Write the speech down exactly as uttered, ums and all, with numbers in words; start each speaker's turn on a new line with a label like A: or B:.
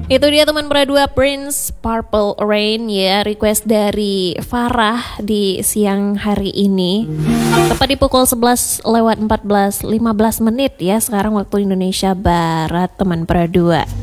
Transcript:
A: Itu dia teman Pradua, Prince Purple Rain ya, request dari Farah di siang hari ini. Tepat di pukul sebelas lewat empat belas lima belas menit ya sekarang waktu Indonesia Barat teman Pradua.